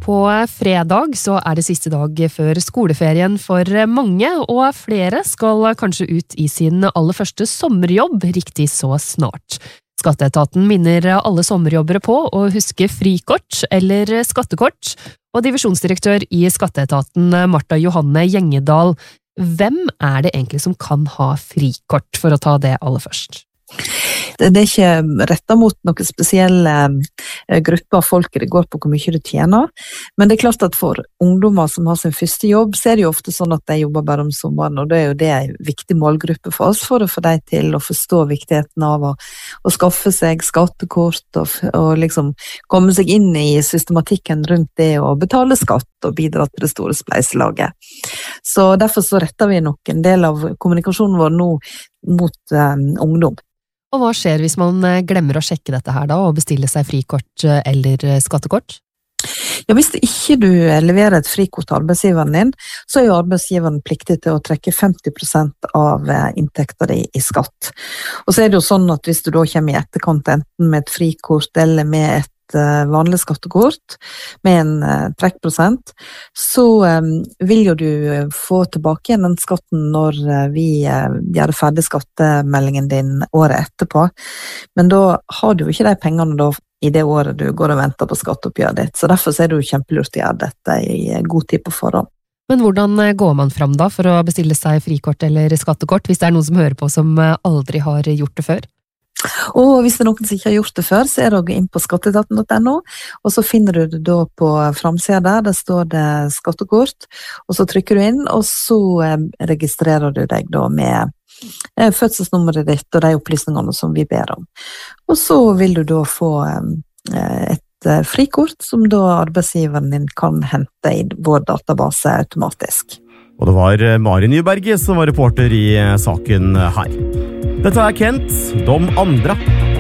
På fredag så det siste dag før skoleferien for mange, og flere skal kanskje ut i sin aller første sommerjobb riktig så snart. Skatteetaten minner alle sommerjobbere på å huske frikort eller skattekort, og divisjonsdirektør i Skatteetaten Martha Johanne Gjengedal, hvem det egentlig som kan ha frikort, for å ta det aller først? Det ikke rettet mot noen spesielle grupper av folk det går på hvor mye du tjener, men det klart at for ungdommer som har sin første jobb, så det jo ofte sånn at de jobber bare om sommeren, og det jo det en viktig målgruppe for oss, for å få dem til å forstå viktigheten av å skaffe seg skattekort og liksom komme seg inn i systematikken rundt det å betale skatt og bidra til det store spleiselaget. Så derfor så retter vi nok en del av kommunikasjonen vår nå mot ungdom. Og hva skjer hvis man glemmer å sjekke dette her da, og bestille seg frikort eller skattekort? Ja, hvis ikke du leverer et frikort til arbeidsgiveren din, så jo arbeidsgiveren pliktig til å trekke 50% av inntekten din i skatt. Og så det jo sånn at hvis du da kommer i etterkant enten med et frikort eller med et vanlig skattekort med en trekkprosent, så vil jo du få tilbake igjen den skatten når vi gjør ferdig skattemeldingen din året etterpå. Men da har du jo ikke de pengene da i det året du går og venter på skatteoppgjøret ditt, så derfor det jo kjempelurt å gjøre dette i god tid på forhånd. Men hvordan går man fram da for å bestille seg frikort eller skattekort, hvis det noen som hører på som aldri har gjort det før? Og hvis det noen som ikke har gjort det før, så det å gå inn på skatteetaten.no, og så finner du det da på framsiden der står det skattekort, og så trykker du inn, og så registrerer du deg da med fødselsnummeret ditt og de opplysningene som vi ber om. Og så vil du da få et frikort som da arbeidsgiveren din kan hente i vår database automatisk. Og det var Mari Nyberg som var reporter i saken her. Dette Kent, De Andra.